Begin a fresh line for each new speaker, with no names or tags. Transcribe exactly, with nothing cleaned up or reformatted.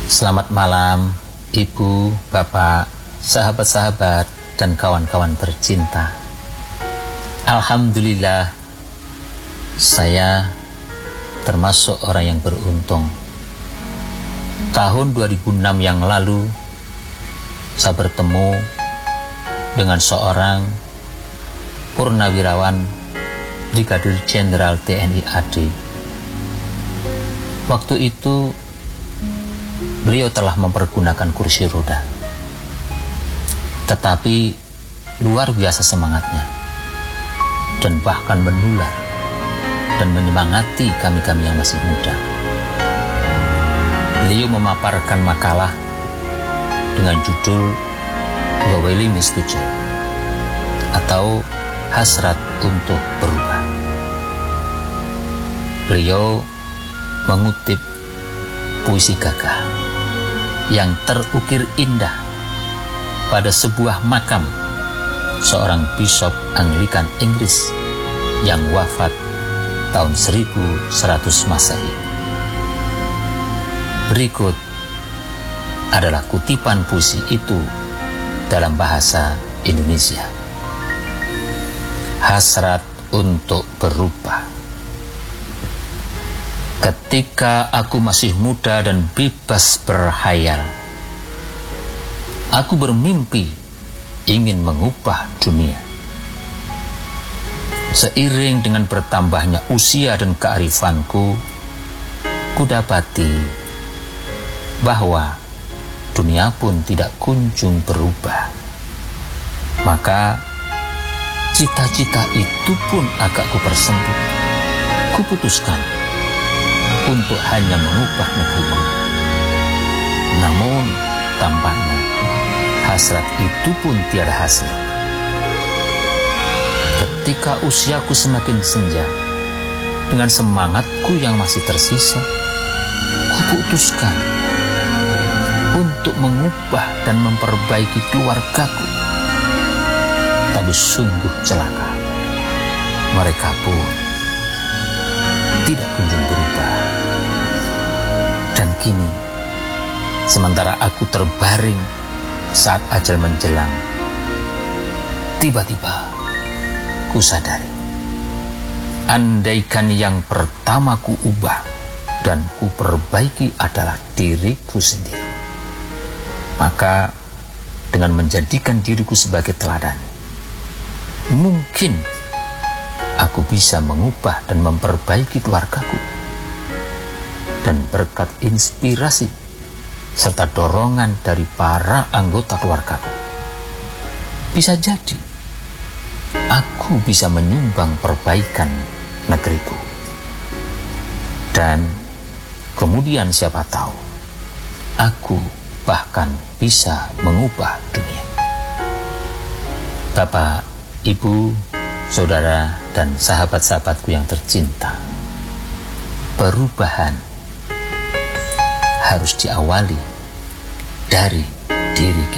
Selamat malam, Ibu, Bapak, sahabat-sahabat, dan kawan-kawan tercinta. Alhamdulillah, saya termasuk orang yang beruntung. Tahun dua ribu enam yang lalu, saya bertemu dengan seorang purnawirawan Brigadir Jenderal T N I A D. Waktu itu, beliau telah mempergunakan kursi roda, tetapi luar biasa semangatnya dan bahkan menular dan menyemangati kami-kami yang masih muda. Beliau memaparkan makalah dengan judul Waweli Mistuja atau Hasrat untuk Berubah. Beliau mengutip puisi gagah yang terukir indah pada sebuah makam seorang bishop Anglikan Inggris yang wafat tahun seribu seratus Masehi. Berikut adalah kutipan puisi itu dalam bahasa Indonesia. Hasrat untuk berubah. Ketika aku masih muda dan bebas berhayal, aku bermimpi ingin mengubah dunia. Seiring dengan bertambahnya usia dan kearifanku, kudapati bahwa dunia pun tidak kunjung berubah. Maka cita-cita itu pun agak kupersempit. Kuputuskan untuk hanya mengubah negeriku. Namun tampaknya hasrat itu pun tiada hasil. Ketika usiaku semakin senja, dengan semangatku yang masih tersisa, kuputuskan untuk mengubah dan memperbaiki keluargaku. Tapi sungguh celaka, mereka pun tidak kunjung berubah. Dan kini, sementara aku terbaring saat ajal menjelang, tiba-tiba ku sadari, andaikan yang pertama ku ubah dan ku perbaiki adalah diriku sendiri, maka dengan menjadikan diriku sebagai teladan, mungkin aku bisa mengubah dan memperbaiki keluargaku. Dan berkat inspirasi serta dorongan dari para anggota keluargaku, bisa jadi aku bisa menyumbang perbaikan negeriku. Dan kemudian siapa tahu, aku bahkan bisa mengubah dunia. Bapak, Ibu, saudara, dan sahabat-sahabatku yang tercinta, perubahan harus diawali dari diri kita.